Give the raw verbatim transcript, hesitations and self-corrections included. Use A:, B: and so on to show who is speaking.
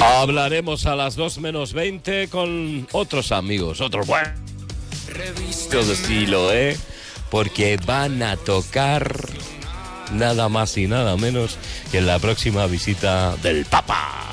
A: Hablaremos a las dos menos veinte con otros amigos, otros buenos de estilo, ¿eh? Porque van a tocar nada más y nada menos que en la próxima visita del Papa.